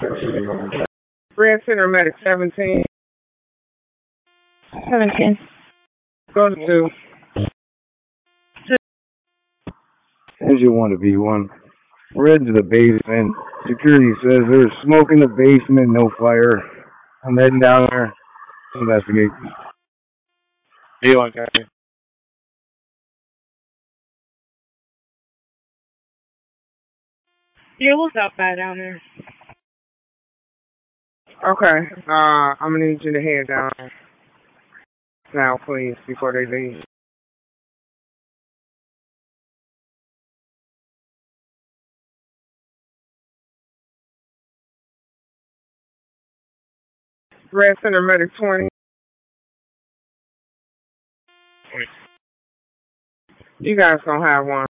Red Center Medic 17. 17. Go to 2. As you want to be one. We're into the basement. Security says there's smoke in the basement, no fire. I'm heading down there to investigate. You okay? Yeah, what's outside down there? Okay. I'm gonna need you to head down now, please, before they leave. Red Center Medic 20. You guys gonna have one.